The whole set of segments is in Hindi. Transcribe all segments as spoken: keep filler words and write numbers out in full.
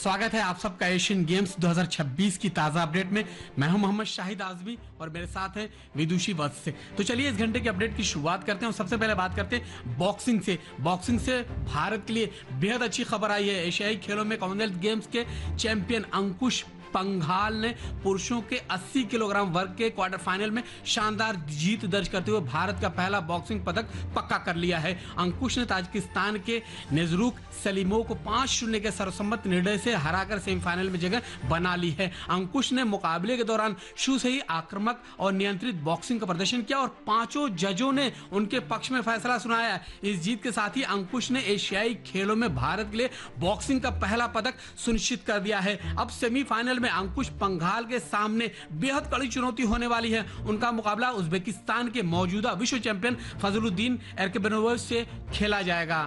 स्वागत है आप सबका एशियन गेम्स दो हज़ार छब्बीस की ताजा अपडेट में। मैं हूं मोहम्मद शाहिद आजमी और मेरे साथ है विदुषी वत्स से। तो चलिए इस घंटे की अपडेट की शुरुआत करते हैं और सबसे पहले बात करते हैं बॉक्सिंग से। बॉक्सिंग से भारत के लिए बेहद अच्छी खबर आई है। एशियाई खेलों में कॉमनवेल्थ गेम्स के चैंपियन अंकुश पंघाल ने पुरुषों के अस्सी किलोग्राम वर्ग के क्वार्टर फाइनल में शानदार जीत दर्ज करते हुए भारत का पहला बॉक्सिंग पदक पक्का कर लिया है। अंकुश ने ताजिकिस्तान के नेजरुक सलीमोव को पांच शून्य के सर्वसम्मत निर्णय से हराकर सेमीफाइनल में जगह बना ली है। अंकुश ने मुकाबले के दौरान शुरू से ही आक्रामक और नियंत्रित बॉक्सिंग का प्रदर्शन किया और पांचों जजों ने उनके पक्ष में फैसला सुनाया। इस जीत के साथ ही अंकुश ने एशियाई खेलों में भारत के लिए बॉक्सिंग का पहला पदक सुनिश्चित कर दिया है। अब सेमीफाइनल में अंकुश पंघाल के सामने बेहद कड़ी चुनौती होने वाली है। उनका मुकाबला उज्बेकिस्तान के मौजूदा विश्व चैंपियन फजलुद्दीन एर्कबेनोव से खेला जाएगा।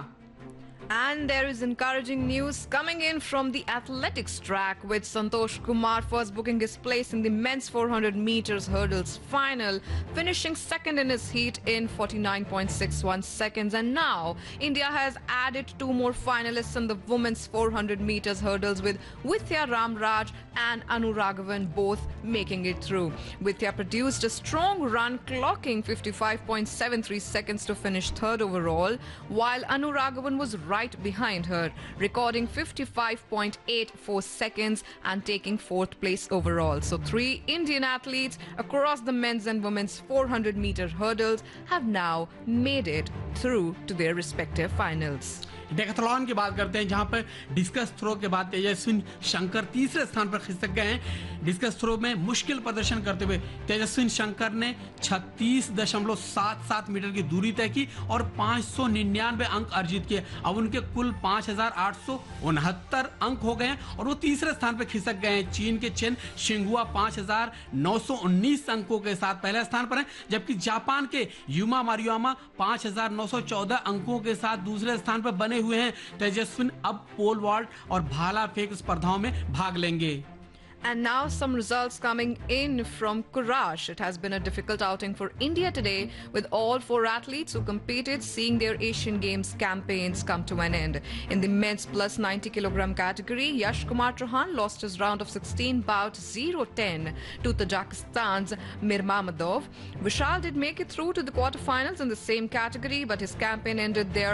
And there is encouraging news coming in from the athletics track, with Santosh Kumar first booking his place in the men's four hundred meters hurdles final, finishing second in his heat in forty-nine point six one seconds. And now India has added two more finalists in the women's four hundred meters hurdles, with Vidya Ramraj and Anu Raghavan both making it through. Vidya produced a strong run, clocking fifty-five point seven three seconds to finish third overall, while Anu Raghavan was right right behind her, recording fifty-five point eight four seconds and taking fourth place overall. So three Indian athletes across the men's and women's four hundred meter hurdles have now made it through to their respective finals. Decathlon की बात करते हैं, जहां पर डिस्कस थ्रो के बाद तेजस्विन शंकर तीसरे स्थान पर खिसक गए हैं। डिस्कस थ्रो में मुश्किल प्रदर्शन करते हुए तेजस्विन शंकर ने छत्तीस दशमलव सात सात मीटर की दूरी तय की और पांच सौ निन्यानवे अंक अर्जित किए। अब उनके कुल पांच हजार आठ सौ उनहत्तर अंक हो गए हैं और वो तीसरे स्थान पर खिसक गए हैं। चीन के चेन शिंगुआ पांच हजार नौ सौ उन्नीस अंकों के साथ पहले स्थान पर हैं, जबकि जापान के युमा मारियामा पांच हजार नौ सौ चौदह अंकों के साथ दूसरे स्थान पर बने हुए हैं। तेजस्विन अब पोल वॉल्ट और भाला फेंक स्पर्धाओं में भाग लेंगे। And now some results coming in from Courage. It has been a difficult outing for India today, with all four athletes who competed seeing their Asian Games campaigns come to an end. In the men's plus ninety kilogram category, Yash Kumar Chauhan lost his round of sixteen bout zero ten to Tajikistan's Mirmamedov. Vishal did make it through to the quarterfinals in the same category, but his campaign ended there